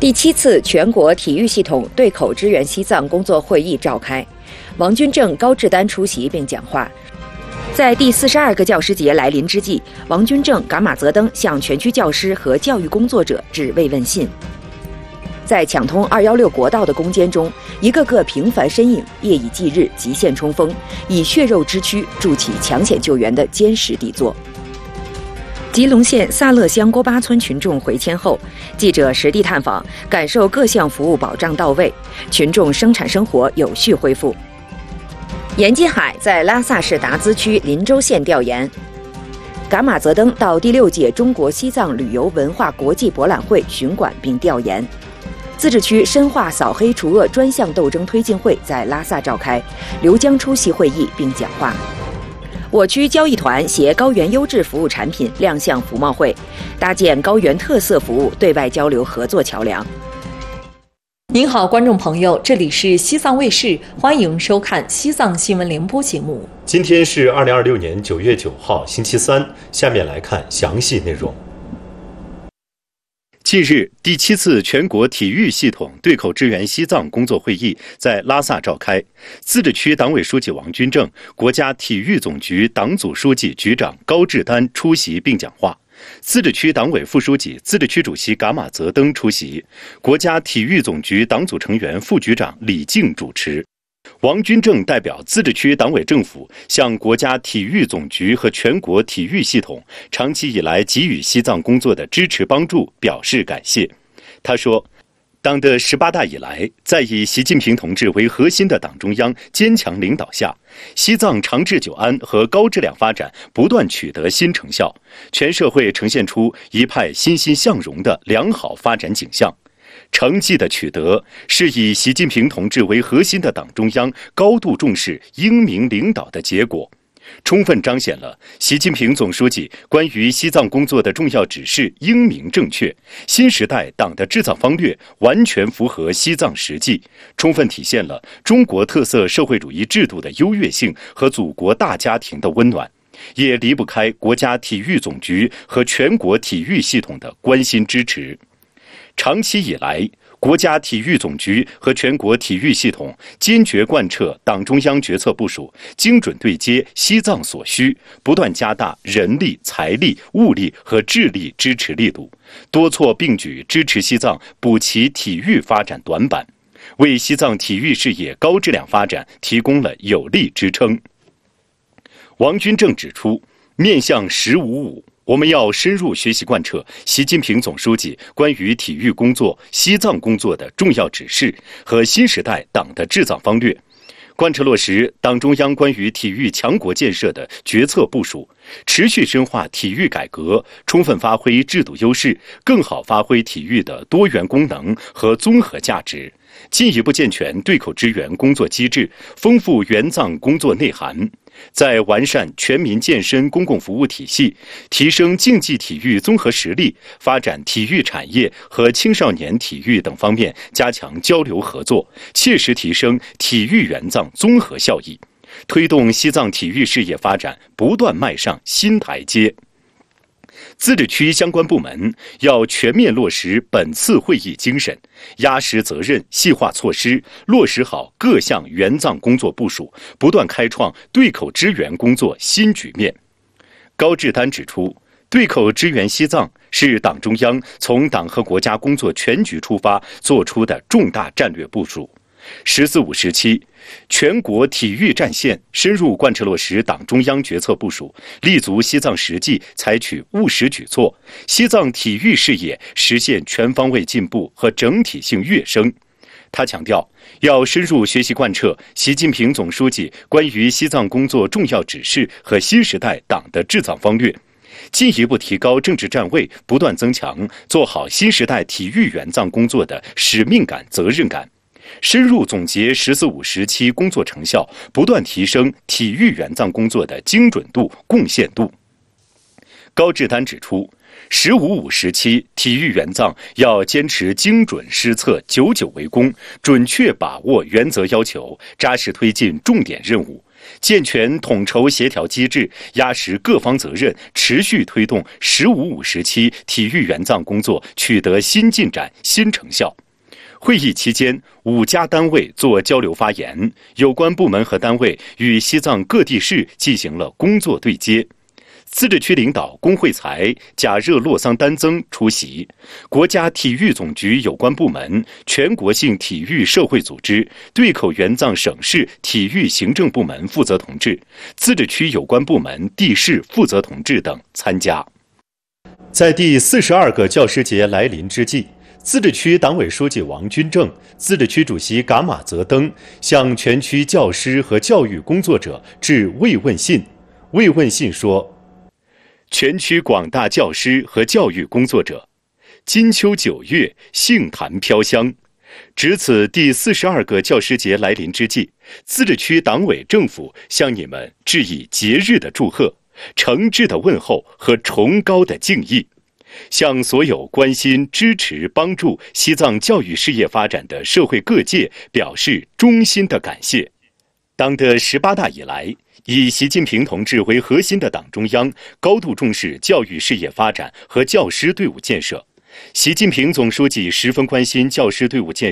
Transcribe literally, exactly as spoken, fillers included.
第七次全国体育系统对口支援西藏工作会议召开，王军正、高志丹出席并讲话。在第四十二个教师节来临之际，王军正、噶玛泽登向全区教师和教育工作者致慰问信。在抢通二一六国道的攻坚中，一个个平凡身影夜以继日，极限冲锋，以血肉之躯筑起抢险救援的坚实底座。吉隆县萨勒乡沟巴村群众回迁后，记者实地探访，感受各项服务保障到位，群众生产生活有序恢复。严基海在拉萨市达孜区林州县调研。噶玛泽登到第六届中国西藏旅游文化国际博览会巡馆并调研。自治区深化扫黑除恶专项斗争推进会在拉萨召开，刘江出席会议并讲话。我区交易团携高原优质服务产品亮相服贸会，搭建高原特色服务对外交流合作桥梁。 您好，观众朋友，这里是西藏卫视，欢迎收看西藏新闻联播节目。 今天是二零二六年九月九号，星期三。下面来看详细内容。近日，第七次全国体育系统对口支援西藏工作会议在拉萨召开。自治区党委书记王军正、国家体育总局党组书记、局长高志丹出席并讲话。自治区党委副书记、自治区主席噶玛泽登出席，国家体育总局党组成员、副局长李静主持。王军正代表自治区党委政府向国家体育总局和全国体育系统长期以来给予西藏工作的支持帮助表示感谢。他说，党的十八大以来，在以习近平同志为核心的党中央坚强领导下，西藏长治久安和高质量发展不断取得新成效，全社会呈现出一派欣欣向荣的良好发展景象。成绩的取得是以习近平同志为核心的党中央高度重视英明领导的结果，充分彰显了习近平总书记关于西藏工作的重要指示英明正确，新时代党的治藏方略完全符合西藏实际，充分体现了中国特色社会主义制度的优越性和祖国大家庭的温暖，也离不开国家体育总局和全国体育系统的关心支持。长期以来，国家体育总局和全国体育系统坚决贯彻党中央决策部署，精准对接西藏所需，不断加大人力、财力、物力和智力支持力度，多措并举支持西藏补齐体育发展短板，为西藏体育事业高质量发展提供了有力支撑。王军正指出，面向“十五五”，我们要深入学习贯彻习近平总书记关于体育工作、西藏工作的重要指示和新时代党的治藏方略，贯彻落实党中央关于体育强国建设的决策部署，持续深化体育改革，充分发挥制度优势，更好发挥体育的多元功能和综合价值，进一步健全对口支援工作机制，丰富援藏工作内涵。在完善全民健身公共服务体系、提升竞技体育综合实力、发展体育产业和青少年体育等方面加强交流合作，切实提升体育援藏综合效益，推动西藏体育事业发展不断迈上新台阶。自治区相关部门要全面落实本次会议精神，压实责任，细化措施，落实好各项援藏工作部署，不断开创对口支援工作新局面。高志丹指出，对口支援西藏是党中央从党和国家工作全局出发做出的重大战略部署。十四五时期，全国体育战线深入贯彻落实党中央决策部署，立足西藏实际，采取务实举措，西藏体育事业实现全方位进步和整体性跃升。他强调，要深入学习贯彻习近平总书记关于西藏工作重要指示和新时代党的治藏方略，进一步提高政治站位，不断增强做好新时代体育援藏工作的使命感、责任感。深入总结“十四五”时期工作成效，不断提升体育援藏工作的精准度、贡献度。高志丹指出，“十五五”时期体育援藏要坚持精准施策、久久为功，准确把握原则要求，扎实推进重点任务， 健全统筹协调机制，压实各方责任，持续推动“十五五”时期体育援藏工作取得新进展、新成效。会议期间，五家单位作交流发言，有关部门和单位与西藏各地市进行了工作对接。自治区领导龚慧才、贾热洛桑丹增出席，国家体育总局有关部门、全国性体育社会组织、对口援藏省市体育行政部门负责同志、自治区有关部门地市负责同志等参加。在第四十二个教师节来临之际，自治区党委书记王军正、自治区主席噶玛泽登向全区教师和教育工作者致慰问信。慰问信说：全区广大教师和教育工作者，金秋九月，杏坛飘香。值此第四十二个教师节来临之际，自治区党委政府向你们致以节日的祝贺、诚挚的问候和崇高的敬意，向所有关心、支持、帮助西藏教育事业发展的社会各界表示衷心的感谢。党的十八大以来，以习近平同志为核心的党中央高度重视教育事业发展和教师队伍建设。习近平总书记十分关心教师队伍建